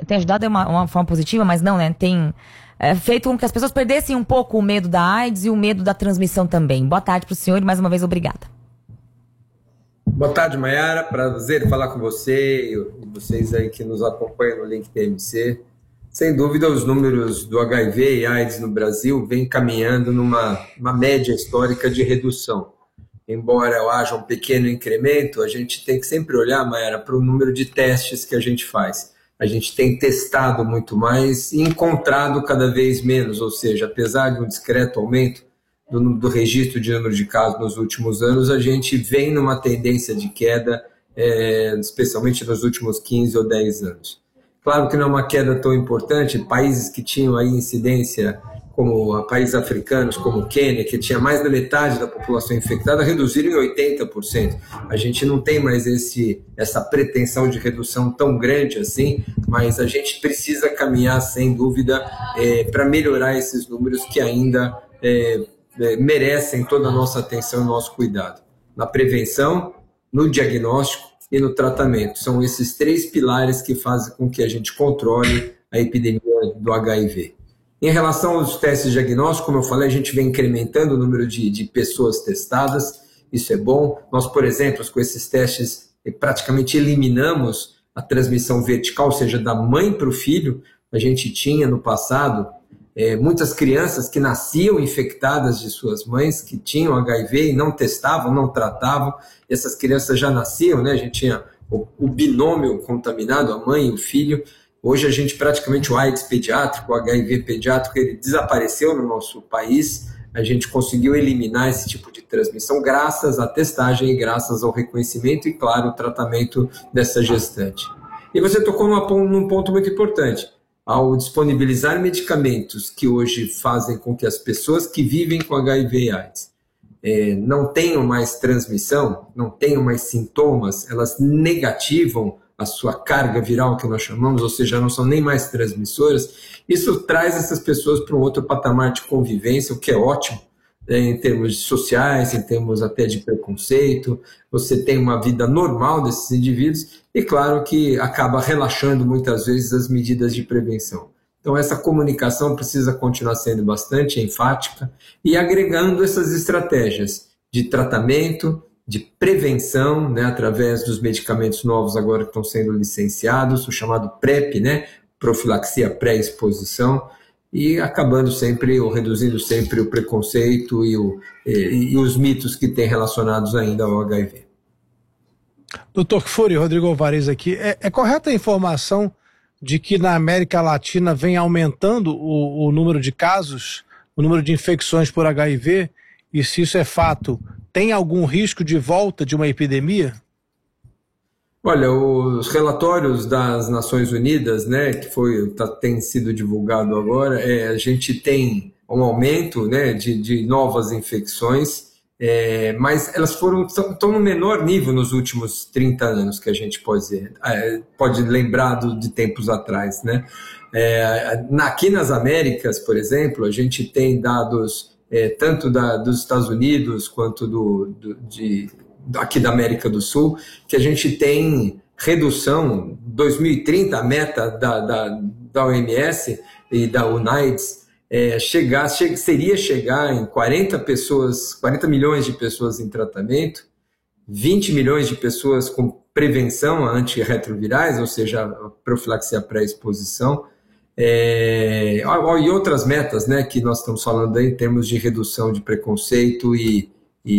tem ajudado de uma forma positiva, mas não, né? Tem feito com que as pessoas perdessem um pouco o medo da AIDS e o medo da transmissão também. Boa tarde para o senhor e mais uma vez obrigada. Boa tarde, Mayara. Prazer falar com você e vocês aí que nos acompanham no Link TMC. Sem dúvida, os números do HIV e AIDS no Brasil vêm caminhando numa média histórica de redução. Embora haja um pequeno incremento, a gente tem que sempre olhar, Mayara, para o número de testes que a gente faz. A gente tem testado muito mais e encontrado cada vez menos, ou seja, apesar de um discreto aumento do registro de número de casos nos últimos anos, a gente vem numa tendência de queda, especialmente nos últimos 15 ou 10 anos. Claro que não é uma queda tão importante, países que tinham aí incidência, como países africanos, como o Quênia, que tinha mais da metade da população infectada, reduziram em 80%. A gente não tem mais essa pretensão de redução tão grande assim, mas a gente precisa caminhar, sem dúvida, para melhorar esses números que ainda merecem toda a nossa atenção e nosso cuidado. Na prevenção, no diagnóstico e no tratamento. São esses 3 pilares que fazem com que a gente controle a epidemia do HIV. Em relação aos testes diagnósticos, como eu falei, a gente vem incrementando o número de pessoas testadas, isso é bom. Nós, por exemplo, com esses testes, praticamente eliminamos a transmissão vertical, ou seja, da mãe para o filho. A gente tinha no passado muitas crianças que nasciam infectadas de suas mães, que tinham HIV e não testavam, não tratavam. Essas crianças já nasciam, né? A gente tinha o binômio contaminado, a mãe e o filho. Hoje a gente praticamente, o AIDS pediátrico, o HIV pediátrico, ele desapareceu no nosso país. A gente conseguiu eliminar esse tipo de transmissão graças à testagem e graças ao reconhecimento e, claro, o tratamento dessa gestante. E você tocou num ponto muito importante. Ao disponibilizar medicamentos que hoje fazem com que as pessoas que vivem com HIV e AIDS não tenham mais transmissão, não tenham mais sintomas, elas negativam a sua carga viral, que nós chamamos, ou seja, não são nem mais transmissoras, isso traz essas pessoas para um outro patamar de convivência, o que é ótimo, em termos sociais, em termos até de preconceito. Você tem uma vida normal desses indivíduos e, claro, que acaba relaxando muitas vezes as medidas de prevenção. Então, essa comunicação precisa continuar sendo bastante enfática e agregando essas estratégias de tratamento, de prevenção, né, através dos medicamentos novos agora que estão sendo licenciados, o chamado PrEP, né, profilaxia pré-exposição, e acabando sempre, ou reduzindo sempre o preconceito e os mitos que tem relacionados ainda ao HIV. Doutor Kfouri, Rodrigo Alvarez aqui. É correta a informação de que na América Latina vem aumentando o número de casos, o número de infecções por HIV, e se isso é fato, tem algum risco de volta de uma epidemia? Olha, os relatórios das Nações Unidas, né, que tem sido divulgado agora, a gente tem um aumento, né, de novas infecções, mas elas estão no menor nível nos últimos 30 anos, que a gente pode lembrar de tempos atrás, né? Aqui nas Américas, por exemplo, a gente tem dados tanto dos Estados Unidos quanto aqui da América do Sul, que a gente tem redução, 2030, a meta da OMS e da UNAIDS, seria chegar em 40 milhões de pessoas em tratamento, 20 milhões de pessoas com prevenção a antirretrovirais, ou seja, a profilaxia pré-exposição, e outras metas, né, que nós estamos falando aí em termos de redução de preconceito e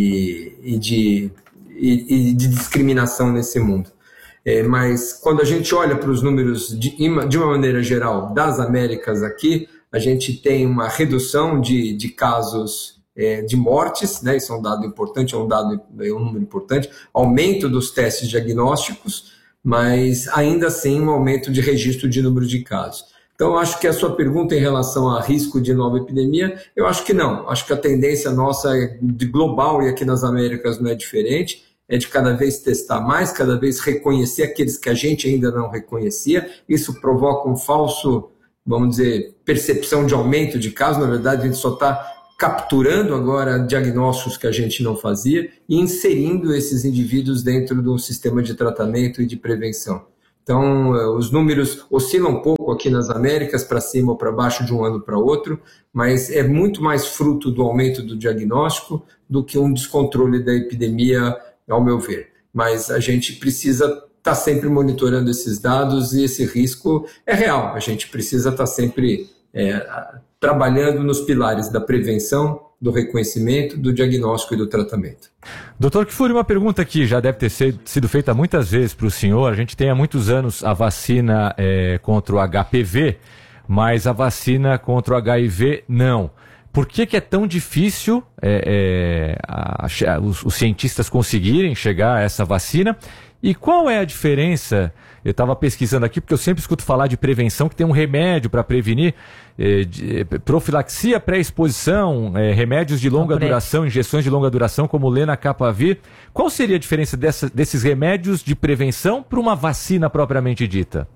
de discriminação nesse mundo. Mas quando a gente olha para os números de uma maneira geral das Américas aqui, a gente tem uma redução de casos de mortes, né? Isso é um dado importante, é um número importante, aumento dos testes diagnósticos, mas ainda assim um aumento de registro de número de casos. Então, eu acho que a sua pergunta em relação a risco de nova epidemia, eu acho que não. Acho que a tendência nossa de global, e aqui nas Américas não é diferente, é de cada vez testar mais, cada vez reconhecer aqueles que a gente ainda não reconhecia. Isso provoca um falso, vamos dizer, percepção de aumento de casos. Na verdade, a gente só está capturando agora diagnósticos que a gente não fazia e inserindo esses indivíduos dentro do sistema de tratamento e de prevenção. Então, os números oscilam um pouco aqui nas Américas, para cima ou para baixo de um ano para outro, mas é muito mais fruto do aumento do diagnóstico do que um descontrole da epidemia, ao meu ver. Mas a gente precisa estar sempre monitorando esses dados e esse risco é real. A gente precisa estar sempre trabalhando nos pilares da prevenção, do reconhecimento, do diagnóstico e do tratamento. Doutor Kfouri, uma pergunta que já deve ter sido feita muitas vezes para o senhor. A gente tem há muitos anos a vacina contra o HPV, mas a vacina contra o HIV não. Por que é tão difícil os cientistas conseguirem chegar a essa vacina? E qual é a diferença? Eu estava pesquisando aqui, porque eu sempre escuto falar de prevenção, que tem um remédio para prevenir profilaxia, pré-exposição, remédios de longa duração, injeções de longa duração, como o Lenacapavir. Qual seria a diferença desses remédios de prevenção para uma vacina propriamente dita?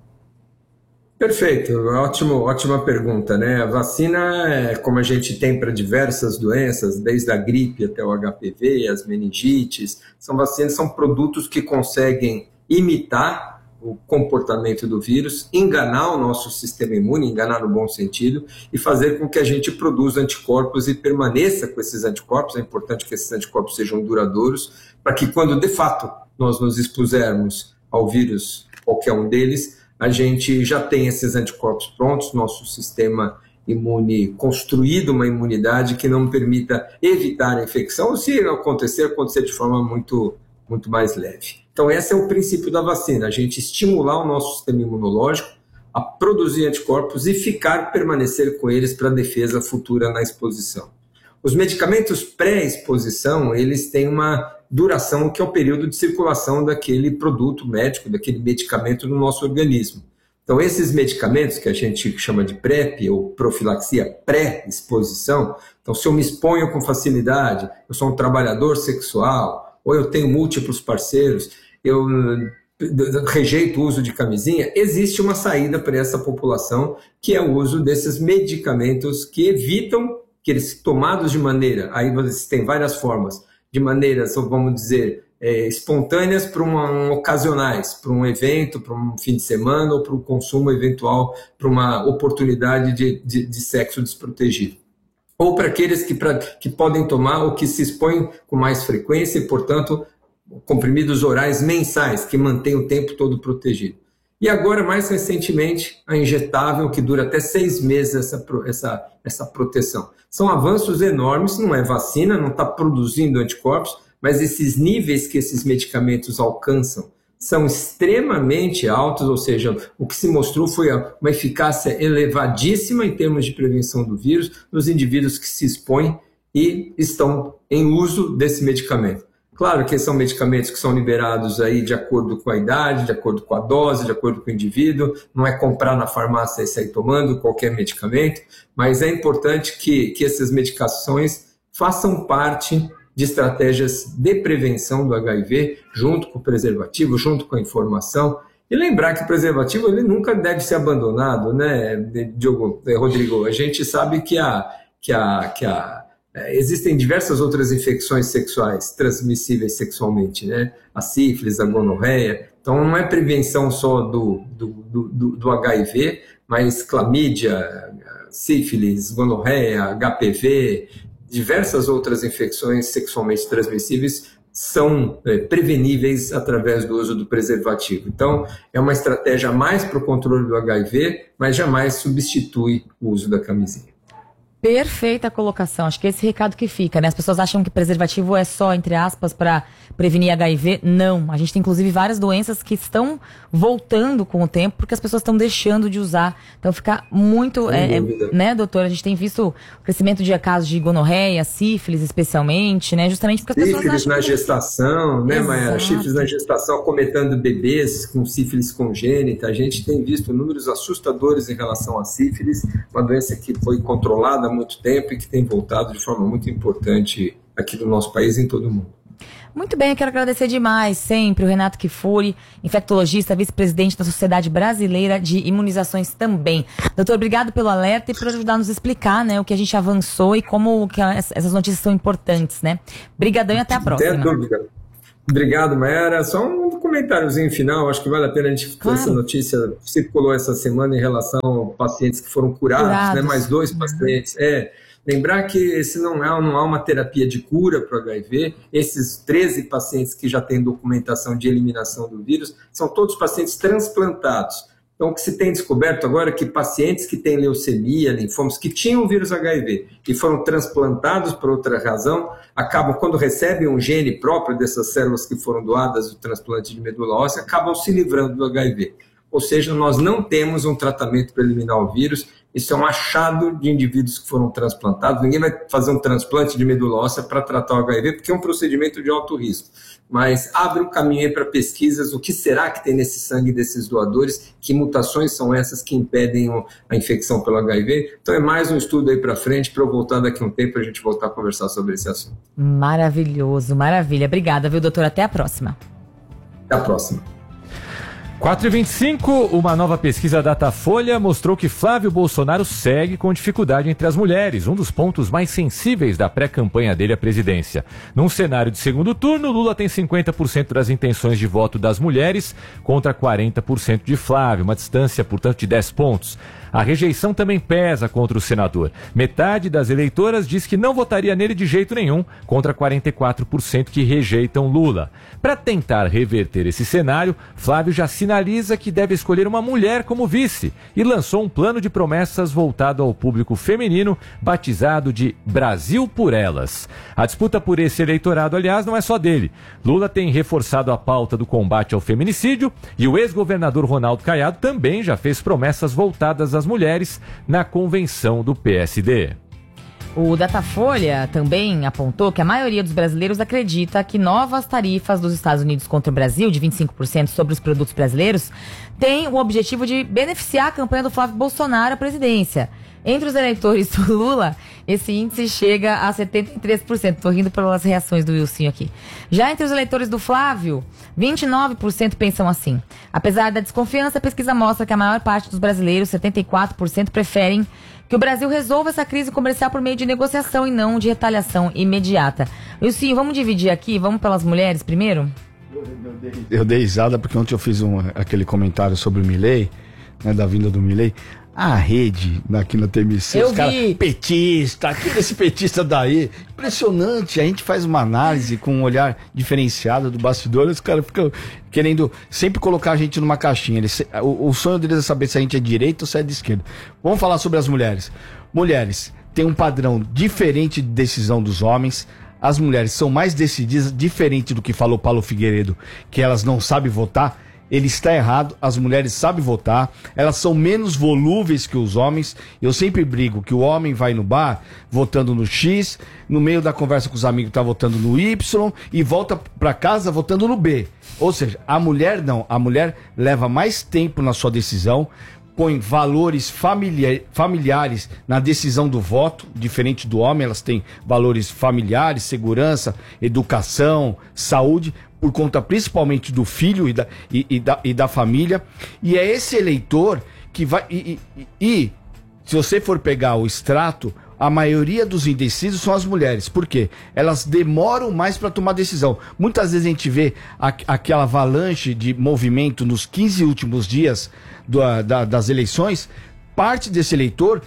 Perfeito, ótima pergunta, né? A vacina, como a gente tem para diversas doenças, desde a gripe até o HPV, as meningites, são produtos que conseguem imitar o comportamento do vírus, enganar o nosso sistema imune, enganar no bom sentido, e fazer com que a gente produza anticorpos e permaneça com esses anticorpos. É importante que esses anticorpos sejam duradouros, para que quando de fato nós nos expusermos ao vírus, qualquer um deles, a gente já tem esses anticorpos prontos, nosso sistema imune construído, uma imunidade que não permita evitar a infecção, ou se acontecer de forma muito mais leve. Então esse é o princípio da vacina, a gente estimular o nosso sistema imunológico a produzir anticorpos e permanecer com eles para a defesa futura na exposição. Os medicamentos pré-exposição, eles têm uma duração que é o período de circulação daquele produto médico, daquele medicamento no nosso organismo. Então, esses medicamentos que a gente chama de PrEP, ou profilaxia pré-exposição, então se eu me exponho com facilidade, eu sou um trabalhador sexual, ou eu tenho múltiplos parceiros, eu rejeito o uso de camisinha, existe uma saída para essa população, que é o uso desses medicamentos que evitam que eles tomados de maneira, aí você tem várias formas, de maneiras, vamos dizer, espontâneas ocasionais, para um evento, para um fim de semana ou para o consumo eventual, para uma oportunidade de sexo desprotegido. Ou para aqueles que podem tomar ou que se expõem com mais frequência e, portanto, comprimidos orais mensais, que mantêm o tempo todo protegido. E agora, mais recentemente, a injetável, que dura até 6 meses essa proteção. São avanços enormes, não é vacina, não está produzindo anticorpos, mas esses níveis que esses medicamentos alcançam são extremamente altos, ou seja, o que se mostrou foi uma eficácia elevadíssima em termos de prevenção do vírus nos indivíduos que se expõem e estão em uso desse medicamento. Claro que são medicamentos que são liberados aí de acordo com a idade, de acordo com a dose, de acordo com o indivíduo. Não é comprar na farmácia e sair tomando qualquer medicamento, mas é importante que essas medicações façam parte de estratégias de prevenção do HIV, junto com o preservativo, junto com a informação. E lembrar que o preservativo ele nunca deve ser abandonado, né, Rodrigo? A gente sabe que existem diversas outras infecções sexuais transmissíveis sexualmente, né? A sífilis, a gonorreia. Então, não é prevenção só do HIV, mas clamídia, sífilis, gonorreia, HPV, diversas outras infecções sexualmente transmissíveis são preveníveis através do uso do preservativo. Então, é uma estratégia a mais para o controle do HIV, mas jamais substitui o uso da camisinha. Perfeita a colocação, acho que esse recado que fica, né? As pessoas acham que preservativo é só, entre aspas, para prevenir HIV. Não, a gente tem inclusive várias doenças que estão voltando com o tempo porque as pessoas estão deixando de usar. Então fica muito, né, doutor? A gente tem visto o crescimento de casos de gonorreia, sífilis especialmente, né? Justamente porque as pessoas sífilis acham na gestação, né, Mayara? Sífilis na gestação acometendo bebês com sífilis congênita. A gente tem visto números assustadores em relação à sífilis, uma doença que foi controlada há muito tempo e que tem voltado de forma muito importante aqui no nosso país e em todo o mundo. Muito bem, eu quero agradecer demais sempre o Renato Kfouri, infectologista, vice-presidente da Sociedade Brasileira de Imunizações também. Doutor, obrigado pelo alerta e por ajudar a nos explicar, né, o que a gente avançou e como que essas notícias são importantes, né? Obrigadão e até a próxima. Não tem dúvida. Obrigado, Mayara. Só um comentáriozinho final, acho que vale a pena a gente... Essa notícia circulou essa semana em relação a pacientes que foram curados. Né? Mais 2 pacientes. Lembrar que esse não há uma terapia de cura para o HIV. Esses 13 pacientes que já têm documentação de eliminação do vírus são todos pacientes transplantados. Então, o que se tem descoberto agora é que pacientes que têm leucemia, linfomas, que tinham o vírus HIV e foram transplantados por outra razão, acabam, quando recebem um gene próprio dessas células que foram doadas do transplante de medula óssea, acabam se livrando do HIV. Ou seja, nós não temos um tratamento para eliminar o vírus. Isso é um achado de indivíduos que foram transplantados. Ninguém vai fazer um transplante de medula óssea para tratar o HIV, porque é um procedimento de alto risco. Mas abre um caminho aí para pesquisas. O que será que tem nesse sangue desses doadores? Que mutações são essas que impedem a infecção pelo HIV? Então é mais um estudo aí para frente, para eu voltar daqui a um tempo a gente voltar a conversar sobre esse assunto. Maravilhoso, maravilha. Obrigada, viu, doutor? Até a próxima. Até a próxima. 4h25, uma nova pesquisa Datafolha mostrou que Flávio Bolsonaro segue com dificuldade entre as mulheres, um dos pontos mais sensíveis da pré-campanha dele à presidência. Num cenário de segundo turno, Lula tem 50% das intenções de voto das mulheres contra 40% de Flávio, uma distância, portanto, de 10 pontos. A rejeição também pesa contra o senador. Metade das eleitoras diz que não votaria nele de jeito nenhum, contra 44% que rejeitam Lula. Para tentar reverter esse cenário, Flávio já sinaliza que deve escolher uma mulher como vice e lançou um plano de promessas voltado ao público feminino, batizado de Brasil por Elas. A disputa por esse eleitorado, aliás, não é só dele. Lula tem reforçado a pauta do combate ao feminicídio e o ex-governador Ronaldo Caiado também já fez promessas voltadas às mulheres na convenção do PSD. O Datafolha também apontou que a maioria dos brasileiros acredita que novas tarifas dos Estados Unidos contra o Brasil, de 25% sobre os produtos brasileiros, têm o objetivo de beneficiar a campanha do Flávio Bolsonaro à presidência. Entre os eleitores do Lula, esse índice chega a 73%. Estou rindo pelas reações do Wilson aqui. Já entre os eleitores do Flávio, 29% pensam assim. Apesar da desconfiança, a pesquisa mostra que a maior parte dos brasileiros, 74%, preferem que o Brasil resolva essa crise comercial por meio de negociação e não de retaliação imediata. Wilson, vamos dividir aqui? Vamos pelas mulheres primeiro? Eu dei risada porque ontem eu fiz aquele comentário sobre o Milei, né, da vinda do Milei. A rede aqui na TMC, os caras petista, esse petista daí, impressionante. A gente faz uma análise com um olhar diferenciado do bastidor, os caras ficam querendo sempre colocar a gente numa caixinha. O sonho deles é saber se a gente é direita ou se é de esquerda. Vamos falar sobre as mulheres. Mulheres têm um padrão diferente de decisão dos homens. As mulheres são mais decididas, diferente do que falou Paulo Figueiredo, que elas não sabem votar. Ele está errado, as mulheres sabem votar, elas são menos volúveis que os homens. Eu sempre brigo que o homem vai no bar votando no X, no meio da conversa com os amigos está votando no Y e volta para casa votando no B. Ou seja, a mulher não, a mulher leva mais tempo na sua decisão, põe valores familiares na decisão do voto, diferente do homem. Elas têm valores familiares, segurança, educação, saúde, por conta principalmente do filho e da família. E é esse eleitor que vai... E se você for pegar o extrato, a maioria dos indecisos são as mulheres. Por quê? Elas demoram mais para tomar decisão. Muitas vezes a gente vê aquela avalanche de movimento nos 15 últimos dias das eleições. Parte desse eleitor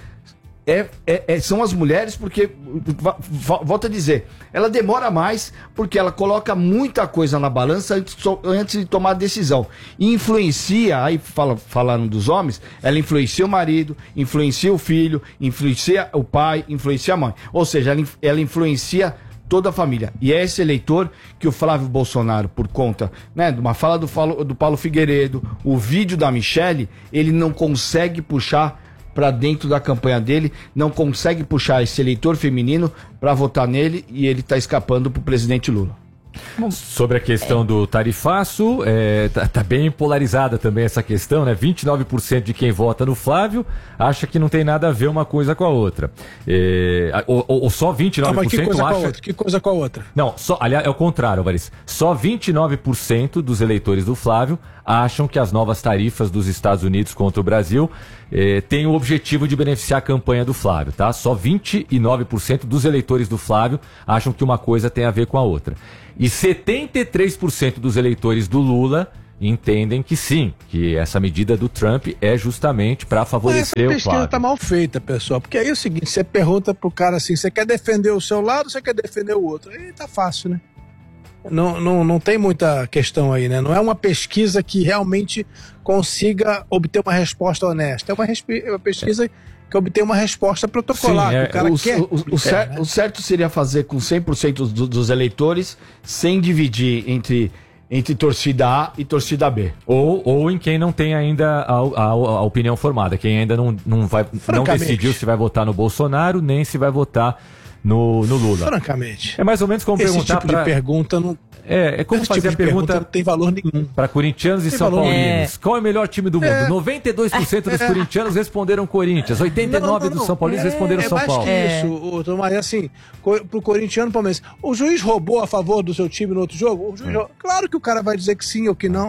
são as mulheres, porque, volto a dizer, ela demora mais porque ela coloca muita coisa na balança antes de tomar a decisão. E influencia, aí falaram dos homens, ela influencia o marido, influencia o filho, influencia o pai, influencia a mãe. Ou seja, ela influencia toda a família. E é esse eleitor que o Flávio Bolsonaro, por conta, né, de uma fala do Paulo Figueiredo, o vídeo da Michelle, ele não consegue puxar para dentro da campanha dele, não consegue puxar esse eleitor feminino para votar nele, e ele está escapando para o presidente Lula. Sobre a questão do tarifaço, tá bem polarizada também essa questão, né? 29% de quem vota no Flávio acha que não tem nada a ver uma coisa com a outra. Ou só 29% mas que coisa acha... com a outra? Que coisa com a outra? Não, aliás, é o contrário, Varis. Só 29% dos eleitores do Flávio acham que as novas tarifas dos Estados Unidos contra o Brasil têm o objetivo de beneficiar a campanha do Flávio, tá? Só 29% dos eleitores do Flávio acham que uma coisa tem a ver com a outra. E 73% dos eleitores do Lula entendem que sim, que essa medida do Trump é justamente para favorecer o Flávio. Essa pesquisa tá mal feita, pessoal, porque aí é o seguinte, você pergunta pro cara assim, você quer defender o seu lado ou você quer defender o outro? Aí tá fácil, né? Não tem muita questão aí, né? Não é uma pesquisa que realmente consiga obter uma resposta honesta. É uma pesquisa que obtém uma resposta protocolar. Sim, que o cara quer. O certo seria fazer com 100% dos eleitores, sem dividir entre torcida A e torcida B. Ou em quem não tem ainda a opinião formada, quem ainda não decidiu se vai votar no Bolsonaro, nem se vai votar no Lula. Francamente. É mais ou menos como esse perguntar tipo de pergunta não... É como fazer tipo a pergunta não tem valor nenhum. Para corintianos e São Paulinos. Qual é o melhor time do mundo? 92% dos corintianos responderam Corinthians, 89% dos São Paulinos responderam São Paulo. Isso, mas assim, pro corintiano, palmeirense, o juiz roubou a favor do seu time no outro jogo? Claro que o cara vai dizer que sim ou que não.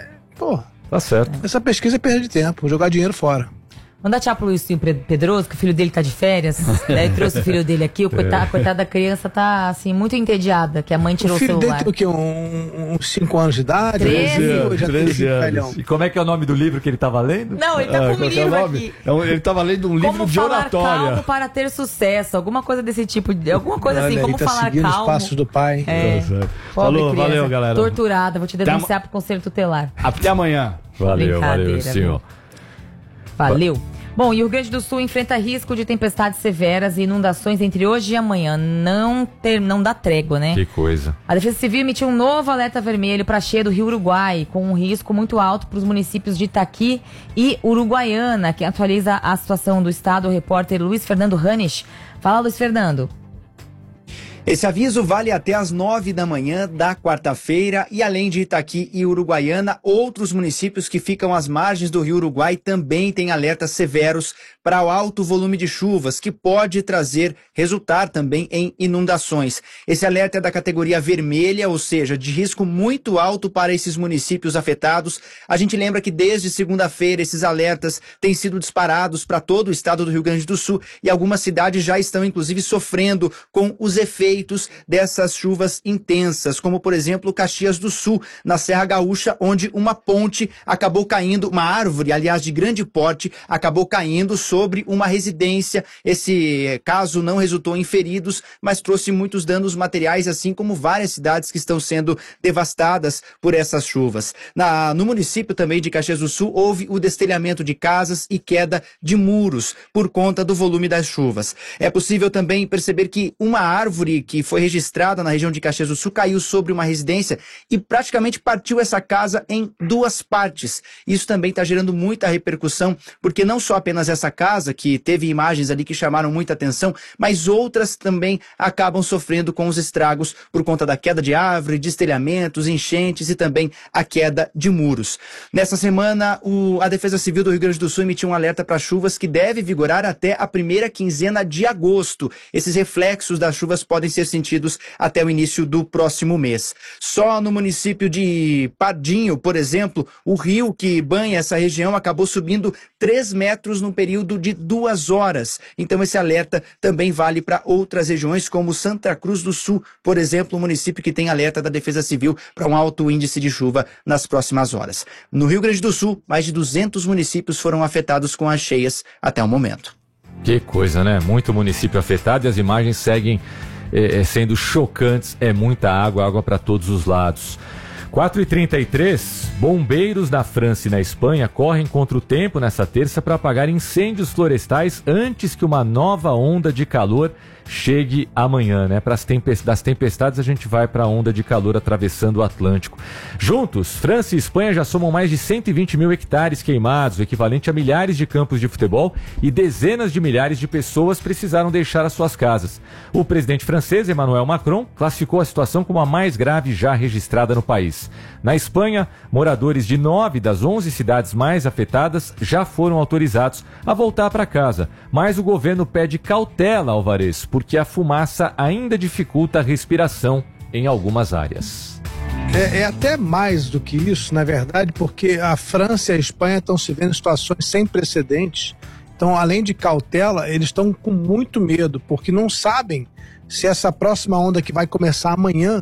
Tá certo. Essa pesquisa é perda de tempo, jogar dinheiro fora. Mandar tchau pro Luizinho Pedroso, que o filho dele tá de férias. Daí trouxe o filho dele aqui. O coitado da criança tá, assim, muito entediada, que a mãe tirou o celular. O filho dele tem o quê? Uns 5 anos de idade? 13 anos. E como é que é o nome do livro que ele tá lendo? Não, ele tá com um livro aqui. Ele tá lendo um livro de oratória. Como falar calmo para ter sucesso. Alguma coisa desse tipo. Alguma coisa assim, como falar calmo. Os passos do pai. Falou, valeu, galera. Torturada. Vou te denunciar pro Conselho Tutelar. Até amanhã. Valeu, senhor. Valeu. Bom, e o Rio Grande do Sul enfrenta risco de tempestades severas e inundações entre hoje e amanhã. Não dá trégua, né? Que coisa. A Defesa Civil emitiu um novo alerta vermelho para a cheia do Rio Uruguai, com um risco muito alto para os municípios de Itaqui e Uruguaiana. Quem atualiza a situação do estado, o repórter Luiz Fernando Ranisch. Fala, Luiz Fernando. Esse aviso vale até às 9 da manhã da quarta-feira e além de Itaqui e Uruguaiana, outros municípios que ficam às margens do Rio Uruguai também têm alertas severos para o alto volume de chuvas, que pode resultar também em inundações. Esse alerta é da categoria vermelha, ou seja, de risco muito alto para esses municípios afetados. A gente lembra que desde segunda-feira esses alertas têm sido disparados para todo o estado do Rio Grande do Sul e algumas cidades já estão inclusive sofrendo com os efeitos dessas chuvas intensas, como por exemplo Caxias do Sul, na Serra Gaúcha, onde uma ponte acabou caindo, uma árvore, aliás, de grande porte, acabou caindo sobre uma residência. Esse caso não resultou em feridos, mas trouxe muitos danos materiais, assim como várias cidades que estão sendo devastadas por essas chuvas. No município também de Caxias do Sul, houve o destelhamento de casas e queda de muros por conta do volume das chuvas. É possível também perceber que uma árvore que foi registrada na região de Caxias do Sul caiu sobre uma residência e praticamente partiu essa casa em 2 partes. Isso também está gerando muita repercussão, porque não só apenas essa casa, que teve imagens ali que chamaram muita atenção, mas outras também acabam sofrendo com os estragos por conta da queda de árvore, destelhamentos, enchentes e também a queda de muros. Nessa semana, a Defesa Civil do Rio Grande do Sul emitiu um alerta para chuvas que deve vigorar até a primeira quinzena de agosto. Esses reflexos das chuvas podem ser sentidos até o início do próximo mês. Só no município de Pardinho, por exemplo, o rio que banha essa região acabou subindo 3 metros num período de 2 horas. Então esse alerta também vale para outras regiões, como Santa Cruz do Sul, por exemplo, um município que tem alerta da Defesa Civil para um alto índice de chuva nas próximas horas. No Rio Grande do Sul, mais de 200 municípios foram afetados com as cheias até o momento. Que coisa, né? Muito município afetado e as imagens seguem sendo chocantes. É muita água para todos os lados. 4h33, bombeiros na França e na Espanha correm contra o tempo nessa terça para apagar incêndios florestais antes que uma nova onda de calor chegue amanhã, né? Das tempestades a gente vai para a onda de calor atravessando o Atlântico. Juntos, França e Espanha já somam mais de 120 mil hectares queimados, o equivalente a milhares de campos de futebol, e dezenas de milhares de pessoas precisaram deixar as suas casas. O presidente francês, Emmanuel Macron, classificou a situação como a mais grave já registrada no país. Na Espanha, moradores de 9 das 11 cidades mais afetadas já foram autorizados a voltar para casa, mas o governo pede cautela, Alvarez, porque a fumaça ainda dificulta a respiração em algumas áreas. É até mais do que isso, na verdade, porque a França e a Espanha estão se vendo em situações sem precedentes. Então, além de cautela, eles estão com muito medo, porque não sabem se essa próxima onda que vai começar amanhã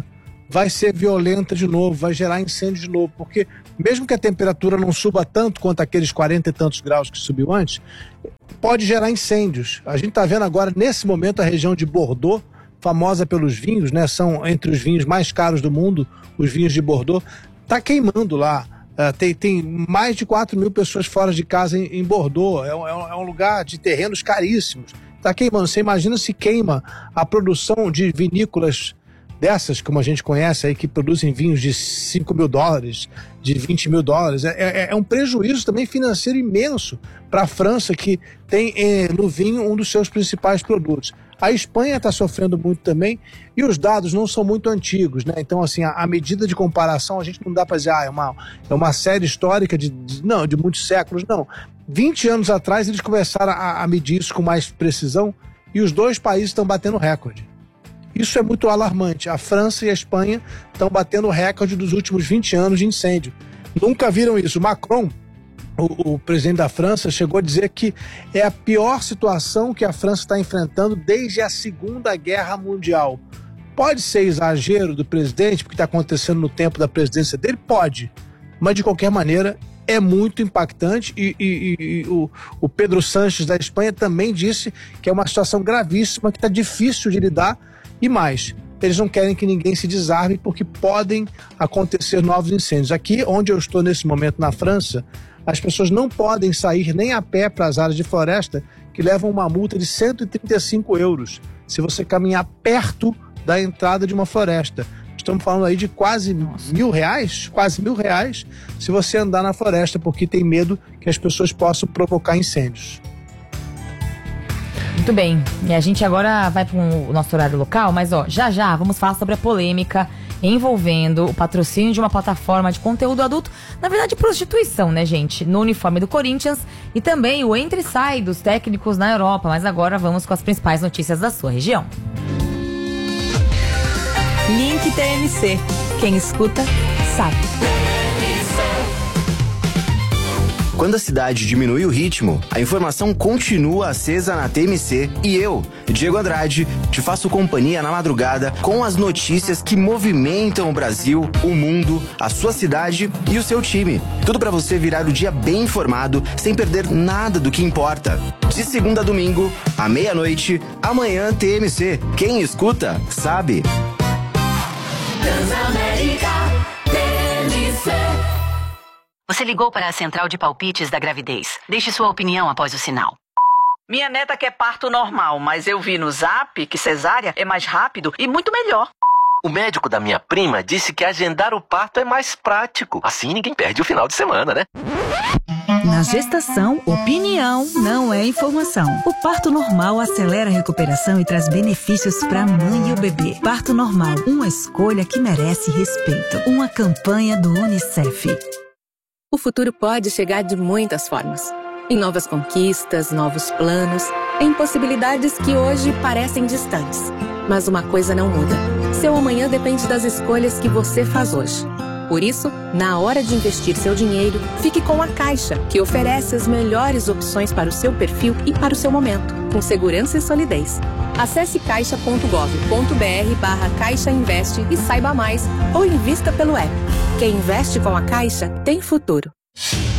vai ser violenta de novo, vai gerar incêndio de novo, porque mesmo que a temperatura não suba tanto quanto aqueles 40 e tantos graus que subiu antes, pode gerar incêndios. A gente está vendo agora, nesse momento, a região de Bordeaux, famosa pelos vinhos, né? São entre os vinhos mais caros do mundo, os vinhos de Bordeaux, está queimando lá. Tem mais de 4 mil pessoas fora de casa em Bordeaux, é um lugar de terrenos caríssimos. Está queimando. Você imagina se queima a produção de vinícolas dessas, como a gente conhece aí, que produzem vinhos de $5 mil, de $20 mil. É um prejuízo também financeiro imenso para a França, que tem no vinho um dos seus principais produtos. A Espanha está sofrendo muito também, e os dados não são muito antigos, né? Então, assim, a medida de comparação, a gente não dá para dizer, é uma série histórica de muitos séculos, não. 20 anos atrás, eles começaram a medir isso com mais precisão, e os dois países estão batendo recorde. Isso é muito alarmante. A França e a Espanha estão batendo o recorde dos últimos 20 anos de incêndio. Nunca viram isso. O Macron, o presidente da França, chegou a dizer que é a pior situação que a França está enfrentando desde a Segunda Guerra Mundial. Pode ser exagero do presidente, porque está acontecendo no tempo da presidência dele? Pode. Mas, de qualquer maneira, é muito impactante, e o Pedro Sánchez da Espanha também disse que é uma situação gravíssima, que está difícil de lidar, e mais, eles não querem que ninguém se desarme, porque podem acontecer novos incêndios. Aqui, onde eu estou nesse momento na França, as pessoas não podem sair nem a pé para as áreas de floresta, que levam uma multa de 135 euros se você caminhar perto da entrada de uma floresta. Estamos falando aí de quase R$1.000, se você andar na floresta, porque tem medo que as pessoas possam provocar incêndios. Muito bem, e a gente agora vai para o nosso horário local, mas já vamos falar sobre a polêmica envolvendo o patrocínio de uma plataforma de conteúdo adulto, na verdade prostituição, né, gente, no uniforme do Corinthians, e também o entra e sai dos técnicos na Europa. Mas agora vamos com as principais notícias da sua região. Link TMC. Quem escuta, sabe. Quando a cidade diminui o ritmo, a informação continua acesa na TMC e eu, Diego Andrade, te faço companhia na madrugada com as notícias que movimentam o Brasil, o mundo, a sua cidade e o seu time. Tudo para você virar o dia bem informado, sem perder nada do que importa. De segunda a domingo, à meia-noite, amanhã TMC. Quem escuta, sabe. Transamérica TMC. Você ligou para a central de palpites da gravidez. Deixe sua opinião após o sinal. Minha neta quer parto normal, mas eu vi no Zap que cesárea é mais rápido e muito melhor. O médico da minha prima disse que agendar o parto é mais prático. Assim ninguém perde o final de semana, né? Na gestação, opinião não é informação. O parto normal acelera a recuperação e traz benefícios para a mãe e o bebê. Parto normal, uma escolha que merece respeito. Uma campanha do UNICEF. O futuro pode chegar de muitas formas. Em novas conquistas, novos planos, em possibilidades que hoje parecem distantes. Mas uma coisa não muda. Seu amanhã depende das escolhas que você faz hoje. Por isso, na hora de investir seu dinheiro, fique com a Caixa, que oferece as melhores opções para o seu perfil e para o seu momento, com segurança e solidez. Acesse caixa.gov.br/Caixa Investe e saiba mais, ou invista pelo app. Quem investe com a Caixa tem futuro.